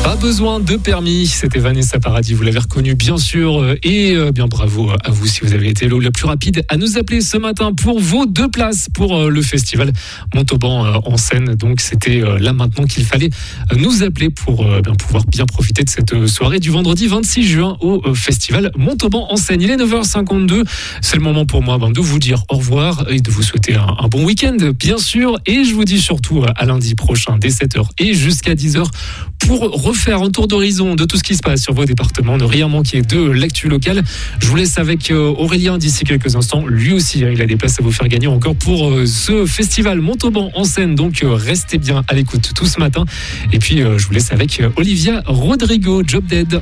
Pas besoin de permis, c'était Vanessa Paradis, vous l'avez reconnu bien sûr, et bien bravo à vous si vous avez été le plus rapide à nous appeler ce matin pour vos 2 places pour le festival Montauban en scène. Donc c'était là maintenant qu'il fallait nous appeler pour pouvoir bien profiter de cette soirée du vendredi 26 juin au festival Montauban en scène. Il est 9h52, c'est le moment pour moi de vous dire au revoir et de vous souhaiter un bon week-end bien sûr, et je vous dis surtout à lundi prochain dès 7h et jusqu'à 10h pour refaire un tour d'horizon de tout ce qui se passe sur vos départements, ne rien manquer de l'actu locale. Je vous laisse avec Aurélien d'ici quelques instants. Lui aussi, il a des places à vous faire gagner encore pour ce festival Montauban en scène. Donc restez bien à l'écoute tout ce matin. Et puis je vous laisse avec Olivia Rodrigo, Job Dead.